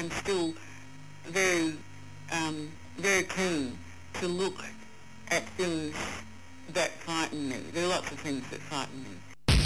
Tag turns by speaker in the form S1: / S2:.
S1: I'm still very, very keen to look at things that frighten me. There are lots of things that frighten me.